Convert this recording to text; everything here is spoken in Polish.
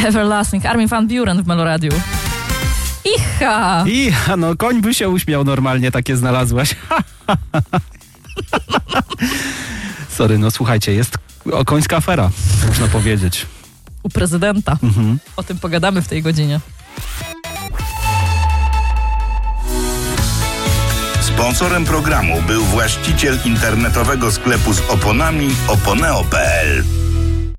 Everlasting, Armin van Buuren w Meloradiu. Icha! No koń by się uśmiał normalnie, takie znalazłaś. Sorry, no słuchajcie, jest końska afera, można powiedzieć. U prezydenta. O tym pogadamy w tej godzinie. Sponsorem programu był właściciel internetowego sklepu z oponami oponeo.pl.